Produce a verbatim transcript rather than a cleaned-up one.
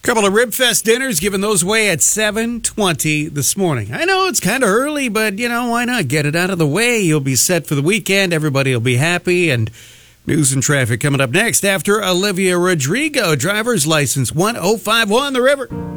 Couple of Ribfest dinners, giving those away at seven twenty this morning. I know it's kind of early, but, you know, why not? Get it out of the way. You'll be set for the weekend. Everybody will be happy. And news and traffic coming up next after Olivia Rodrigo, driver's license one oh five one The River.